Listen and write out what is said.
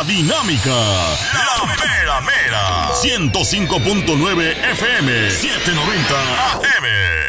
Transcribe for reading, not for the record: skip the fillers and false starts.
La Dinámica, la mera mera, 105.9 FM, 790 AM.